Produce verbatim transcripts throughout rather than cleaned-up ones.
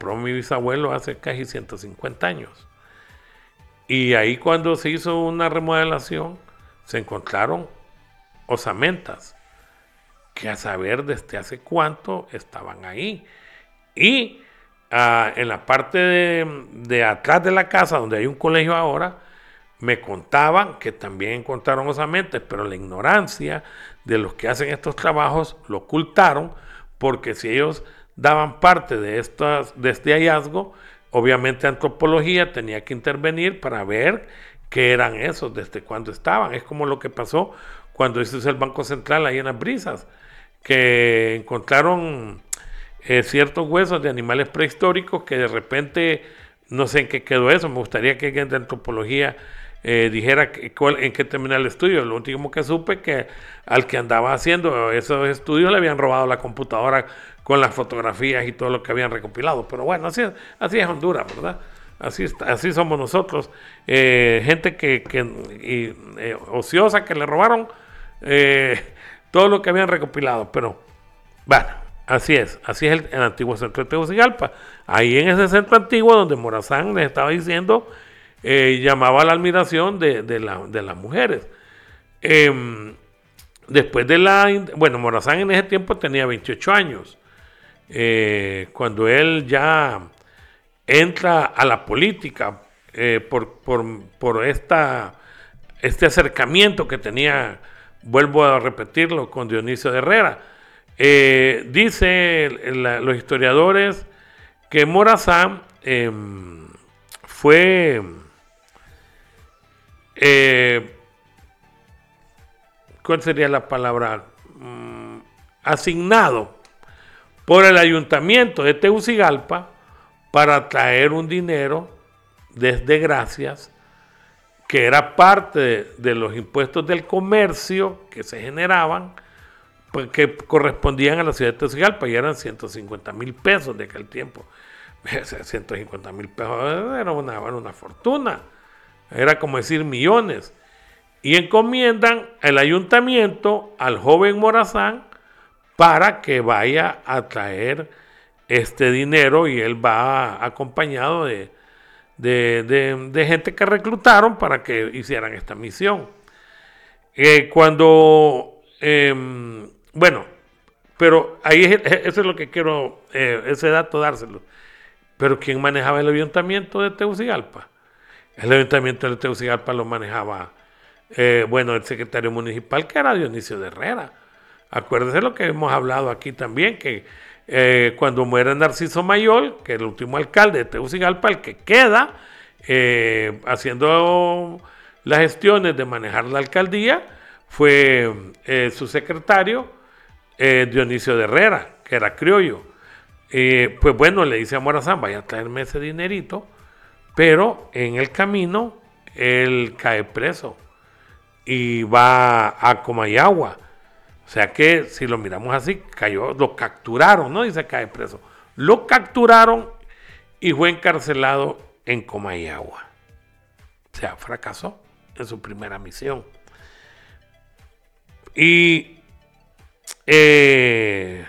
compró mi bisabuelo hace casi ciento cincuenta años. Y ahí cuando se hizo una remodelación, se encontraron osamentas, que a saber desde hace cuánto estaban ahí. Y uh, en la parte de, de atrás de la casa, donde hay un colegio ahora, me contaban que también encontraron osamentas, pero la ignorancia de los que hacen estos trabajos lo ocultaron, porque si ellos daban parte de, estas, de este hallazgo, obviamente antropología tenía que intervenir para ver qué eran esos, desde cuándo estaban. Es como lo que pasó cuando hizo el Banco Central ahí en Las Brisas, que encontraron eh, ciertos huesos de animales prehistóricos que de repente, no sé en qué quedó eso, me gustaría que alguien de antropología eh, dijera que, cuál, en qué termina el estudio. Lo último que supe que al que andaba haciendo esos estudios le habían robado la computadora con las fotografías y todo lo que habían recopilado. Pero bueno, así, así es Honduras, ¿verdad? Así, está, así somos nosotros. Eh, gente que, que y, eh, ociosa, que le robaron eh, todo lo que habían recopilado. Pero bueno, así es. Así es el, el antiguo centro de Tegucigalpa. Ahí en ese centro antiguo donde Morazán les estaba diciendo, eh, llamaba a la admiración de, de, la, de las mujeres. Eh, después de la... Bueno, Morazán en ese tiempo tenía veintiocho años. Eh, cuando él ya entra a la política eh, por, por, por esta, este acercamiento que tenía, vuelvo a repetirlo, con Dionisio de Herrera. Eh, dice la, los historiadores que Morazán eh, fue eh, ¿cuál sería la palabra? Mm, asignado por el ayuntamiento de Tegucigalpa para traer un dinero desde Gracias, que era parte de, de los impuestos del comercio que se generaban, pues, que correspondían a la ciudad de Tegucigalpa, y eran ciento cincuenta mil pesos de aquel tiempo. ciento cincuenta mil pesos era una, era una fortuna, era como decir millones. Y encomiendan el ayuntamiento al joven Morazán para que vaya a traer este dinero, y él va acompañado de, de, de, de gente que reclutaron para que hicieran esta misión. Eh, cuando, eh, bueno, pero ahí es, eso es lo que quiero, eh, ese dato dárselo. Pero ¿quién manejaba el ayuntamiento de Tegucigalpa? El ayuntamiento de Tegucigalpa lo manejaba, eh, bueno, el secretario municipal, que era Dionisio de Herrera. Acuérdense lo que hemos hablado aquí también, que eh, cuando muere Narciso Mayol, que es el último alcalde de Tegucigalpa, el que queda eh, haciendo las gestiones de manejar la alcaldía, fue eh, su secretario, eh, Dionisio de Herrera, que era criollo. Eh, pues bueno, le dice a Morazán, vaya a traerme ese dinerito, pero en el camino él cae preso y va a Comayagua. O sea que si lo miramos así, cayó, lo capturaron, no dice cae preso, lo capturaron y fue encarcelado en Comayagua. O sea, fracasó en su primera misión. Y eh,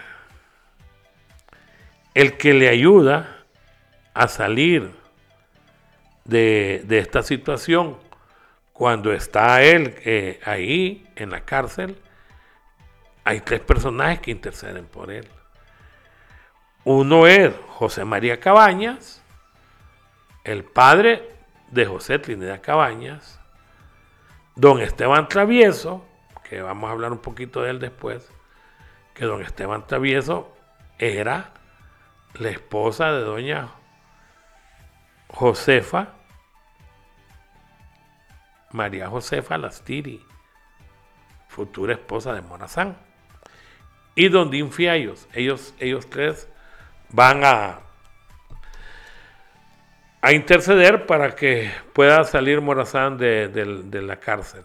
el que le ayuda a salir de, de esta situación cuando está él eh, ahí en la cárcel, hay tres personajes que interceden por él. Uno es José María Cabañas, el padre de José Trinidad Cabañas, don Esteban Travieso, que vamos a hablar un poquito de él después, que don Esteban Travieso era la esposa de doña Josefa, María Josefa Lastiri, futura esposa de Morazán. Y don Din Fiallos, ellos, ellos tres van a, a interceder para que pueda salir Morazán de, de, de la cárcel.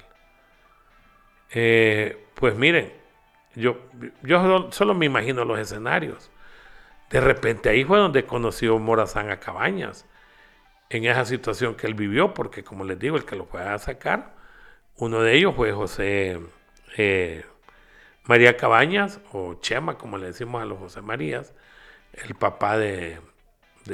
Eh, pues miren, yo, yo solo me imagino los escenarios. De repente ahí fue donde conoció Morazán a Cabañas, en esa situación que él vivió, porque como les digo, el que lo fue a sacar, uno de ellos fue José eh, María Cabañas, o Chema, como le decimos a los José Marías, el papá de,